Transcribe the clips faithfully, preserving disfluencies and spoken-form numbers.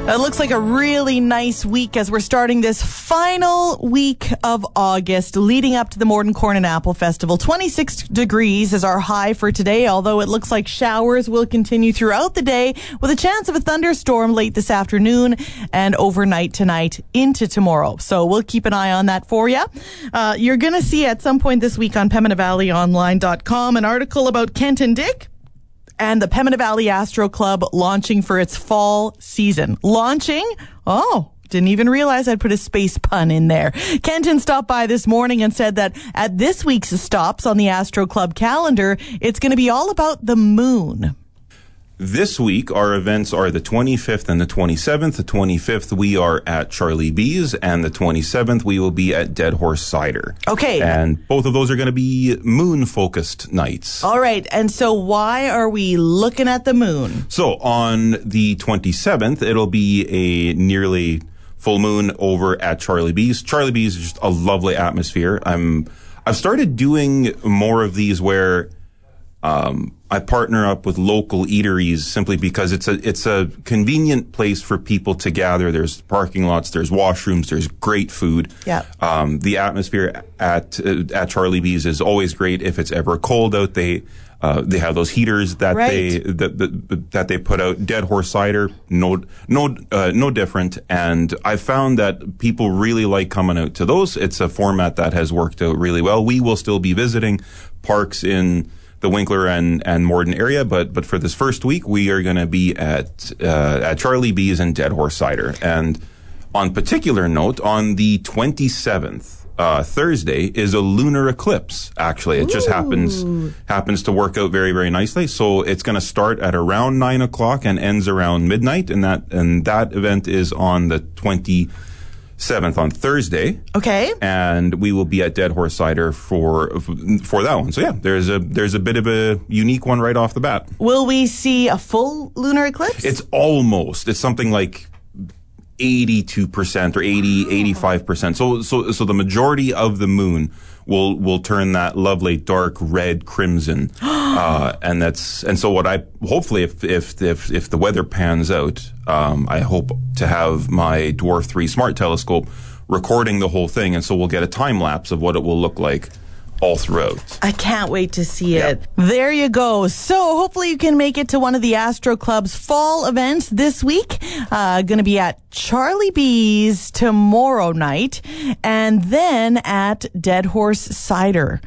It looks like a really nice week as we're starting this final week of August, leading up to the Morden Corn and Apple Festival. twenty-six degrees is our high for today, although it looks like showers will continue throughout the day with a chance of a thunderstorm late this afternoon and overnight tonight into tomorrow. So we'll keep an eye on that for you. Uh, you're going to see at some point this week on Pembina Valley Online dot com an article about Kenton Dick and the Pembina Valley Astro Club launching for its fall season. Launching? Oh, didn't even realize I'd put a space pun in there. Kenton stopped by this morning and said that at this week's stops on the Astro Club calendar, it's going to be all about the moon. This week, our events are the twenty-fifth and the twenty-seventh. The twenty-fifth, we are at Charlie B's, and the twenty-seventh, we will be at Dead Horse Cider. Okay. And both of those are going to be moon-focused nights. All right. And so why are we looking at the moon? So on the twenty-seventh, it'll be a nearly full moon over at Charlie B's. Charlie B's is just a lovely atmosphere. I'm, I've started doing more of these where Um, I partner up with local eateries simply because it's a it's a convenient place for people to gather. There's parking lots, there's washrooms, there's great food. Yeah. Um, the atmosphere at uh, at Charlie B's is always great. If it's ever cold out, they uh, they have those heaters that right. they that, that that they put out. Dead Horse Cider, no no uh, no different. And I found that people really like coming out to those. It's a format that has worked out really well. We will still be visiting parks in the Winkler and, and Morden area, but but for this first week, we are going to be at uh, at Charlie B's and Dead Horse Cider. And on particular note, on the twenty-seventh, uh, Thursday, is a lunar eclipse. Actually, it Ooh. just happens happens to work out very very nicely. So it's going to start at around nine o'clock and ends around midnight, and that and that event is on the twenty-seventh on Thursday. Okay. And we will be at Dead Horse Cider for for that one. So yeah, there's a there's a bit of a unique one right off the bat. Will we see a full lunar eclipse? It's almost. It's something like eighty-two percent or eighty, eighty-five percent. So so so the majority of the moon will will turn that lovely dark red crimson. uh and that's and so what I hopefully if if if if the weather pans out, um I hope to have my Dwarf three smart telescope recording the whole thing, and so we'll get a time lapse of what it will look like all throughout. I can't wait to see yeah. it. There you go. So hopefully you can make it to one of the Astro Club's fall events this week. Uh, going to be at Charlie B's tomorrow night, and then at Dead Horse Cider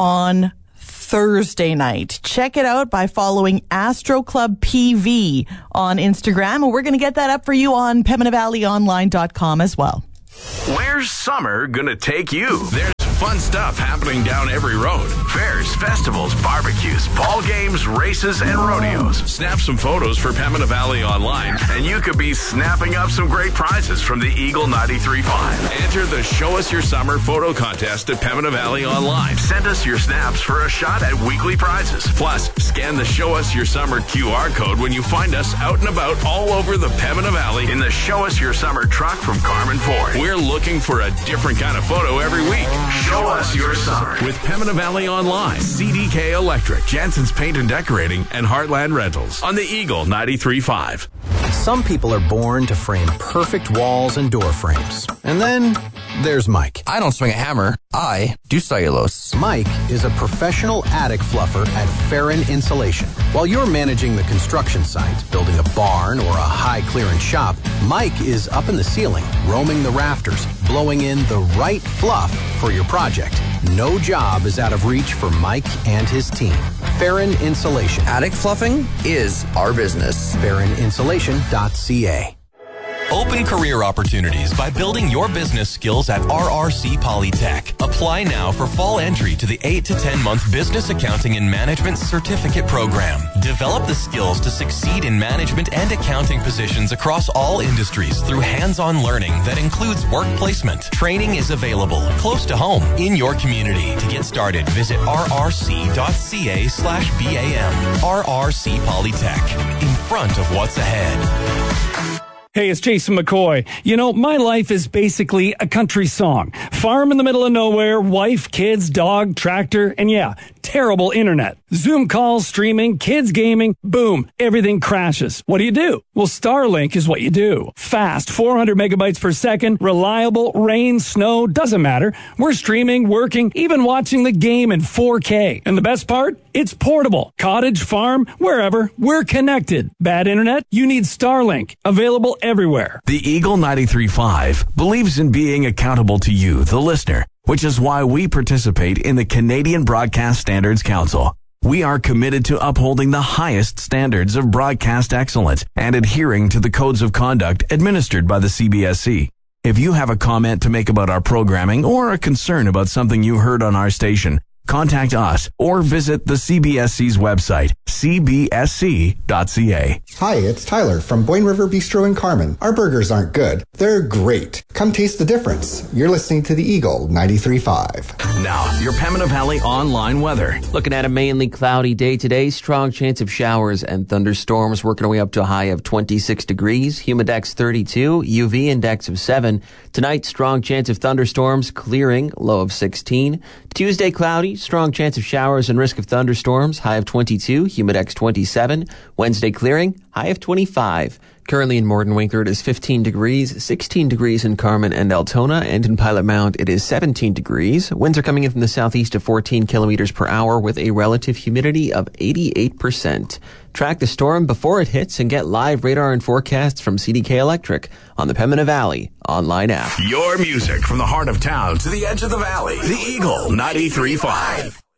on Thursday night. Check it out by following Astro Club P V on Instagram, and we're going to get that up for you on Pembina Valley Online dot com as well. Where's summer gonna take you? There's fun stuff happening down every road. Fairs, festivals, barbecues, ball games, races, and rodeos. Snap some photos for Pembina Valley Online, and you could be snapping up some great prizes from the Eagle ninety-three point five. Enter the Show Us Your Summer photo contest at Pembina Valley Online. Send us your snaps for a shot at weekly prizes. Plus, scan the Show Us Your Summer Q R code when you find us out and about all over the Pembina Valley in the Show Us Your Summer truck from Carmen Ford. We're looking for a different kind of photo every week. Show us your summer with Pembina Valley Online, C D K Electric, Jansen's Paint and Decorating, and Heartland Rentals on the Eagle ninety-three point five. Some people are born to frame perfect walls and door frames. And then there's Mike. I don't swing a hammer. I do cellulose. Mike is a professional attic fluffer at Farron Insulation. While you're managing the construction site, building a barn or a high clearance shop, Mike is up in the ceiling, roaming the rafters, blowing in the right fluff for your project. No job is out of reach for Mike and his team. Farron Insulation. Attic fluffing is our business. Farron Insulation dot C A. Open career opportunities by building your business skills at R R C Polytech. Apply now for fall entry to the eight to ten month Business Accounting and Management Certificate Program. Develop the skills to succeed in management and accounting positions across all industries through hands-on learning that includes work placement. Training is available close to home in your community. To get started, visit rrc.ca slash BAM. R R C Polytech. In front of what's ahead. Hey, it's Jason McCoy. You know, my life is basically a country song. Farm in the middle of nowhere, wife, kids, dog, tractor, and yeah, terrible internet. Zoom calls, streaming, kids gaming, boom, everything crashes. What do you do? Well, Starlink is what you do. Fast, four hundred megabytes per second, reliable, rain, snow, doesn't matter. We're streaming, working, even watching the game in four K. And the best part? It's portable. Cottage, farm, wherever, we're connected. Bad internet? You need Starlink. Available everywhere. The Eagle ninety-three point five believes in being accountable to you, the listener, which is why we participate in the Canadian Broadcast Standards Council. We are committed to upholding the highest standards of broadcast excellence and adhering to the codes of conduct administered by the C B S C. If you have a comment to make about our programming or a concern about something you heard on our station, contact us or visit the C B S C's website, c b s c dot c a. Hi, it's Tyler from Boyne River Bistro in Carman. Our burgers aren't good. They're great. Come taste the difference. You're listening to the Eagle ninety-three point five. Now, your Pembina Valley online weather. Looking at a mainly cloudy day today, strong chance of showers and thunderstorms, working our way up to a high of twenty-six degrees, humidex thirty-two, U V index of seven. Tonight, strong chance of thunderstorms, clearing, low of sixteen. Tuesday, cloudy, strong chance of showers and risk of thunderstorms, high of twenty-two, humidex twenty-seven. Wednesday, clearing, high of twenty-five. Currently in Morden Winkler, it is fifteen degrees, sixteen degrees in Carman and Altona, and in Pilot Mount, it is seventeen degrees. Winds are coming in from the southeast of fourteen kilometers per hour with a relative humidity of eighty-eight percent. Track the storm before it hits and get live radar and forecasts from C D K Electric on the Pembina Valley online app. Your music from the heart of town to the edge of the valley. The Eagle ninety-three point five.